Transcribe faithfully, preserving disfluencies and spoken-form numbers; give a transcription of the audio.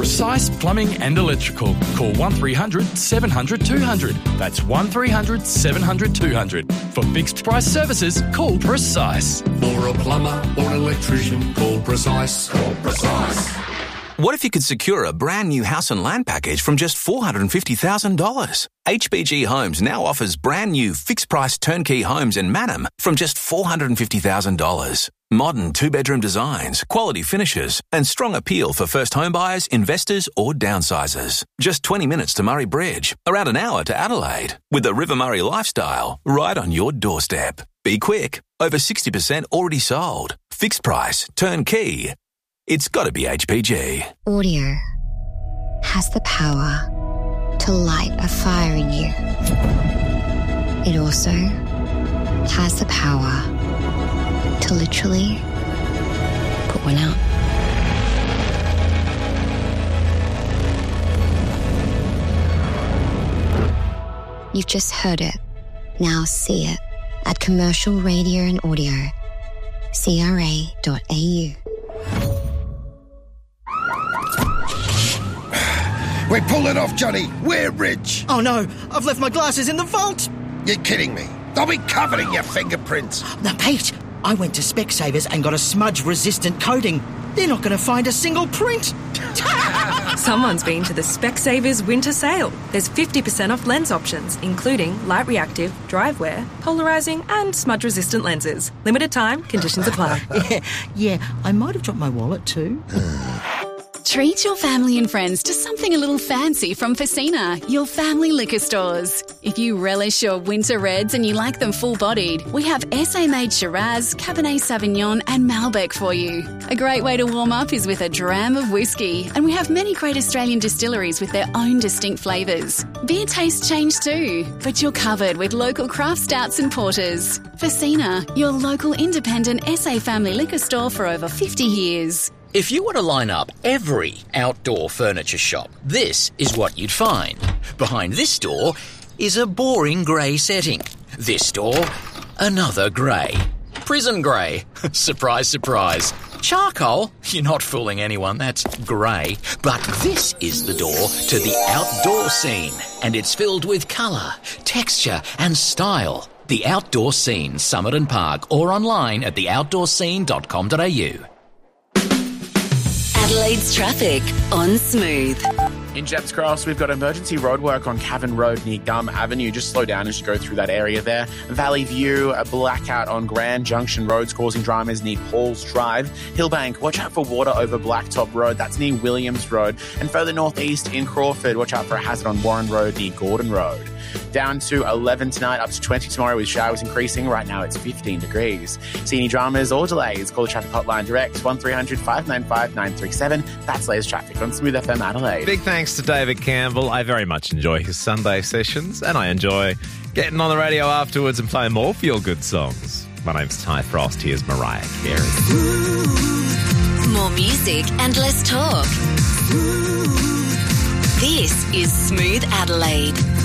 Precise Plumbing and Electrical. Call one three hundred seven hundred two hundred. That's one three hundred seven hundred two hundred. For fixed price services, call Precise. For a plumber or an electrician, call Precise. Call Precise. What if you could secure a brand new house and land package from just four hundred fifty thousand dollars? H B G Homes now offers brand new fixed price turnkey homes in Mannum from just four hundred fifty thousand dollars. Modern two-bedroom designs, quality finishes, and strong appeal for first home buyers, investors, or downsizers. Just twenty minutes to Murray Bridge, around an hour to Adelaide, with the River Murray lifestyle right on your doorstep. Be quick, over sixty percent already sold. Fixed price, turnkey. It's got to be H P G. Audio has the power to light a fire in you. It also has the power to literally put one out. You've just heard it. Now see it at Commercial Radio and Audio. C R A dot A U. We pulled it off, Johnny. We're rich. Oh no, I've left my glasses in the vault. You're kidding me. They'll be covered in your fingerprints. Now, Pete, I went to Specsavers and got a smudge-resistant coating. They're not going to find a single print. Someone's been to the Specsavers winter sale. There's fifty percent off lens options, including light reactive, dry wear, polarising and smudge-resistant lenses. Limited time, conditions apply. yeah, yeah, I might have dropped my wallet too. Treat your family and friends to something a little fancy from Facina, your family liquor stores. If you relish your winter reds and you like them full-bodied, we have S A-made Shiraz, Cabernet Sauvignon and Malbec for you. A great way to warm up is with a dram of whiskey, and we have many great Australian distilleries with their own distinct flavours. Beer tastes change too, but you're covered with local craft stouts and porters. Facina, your local independent S A family liquor store for over fifty years. If you were to line up every outdoor furniture shop, this is what you'd find. Behind this door is a boring grey setting. This door, another grey. Prison grey. Surprise, surprise. Charcoal? You're not fooling anyone, that's grey. But this is the door to the outdoor scene, and it's filled with colour, texture and style. The Outdoor Scene, Somerton Park, or online at the outdoor scene dot com dot a u. Adelaide's traffic on Smooth. In Jepps Cross, we've got emergency roadwork on Cavan Road near Gum Avenue. Just slow down as you go through that area there. Valley View, a blackout on Grand Junction roads causing dramas near Paul's Drive. Hillbank, watch out for water over Blacktop Road. That's near Williams Road. And further northeast in Crawford, watch out for a hazard on Warren Road near Gordon Road. Down to eleven tonight, up to twenty tomorrow with showers increasing. Right now it's fifteen degrees. See any dramas or delays, call the traffic hotline direct, one three hundred five nine five nine three seven. That's latest traffic on Smooth F M Adelaide. Big thanks to David Campbell. I very much enjoy his Sunday sessions, and I enjoy getting on the radio afterwards and playing more feel-good songs. My name's Ty Frost. Here's Mariah Carey. More music and less talk. This is Smooth Adelaide.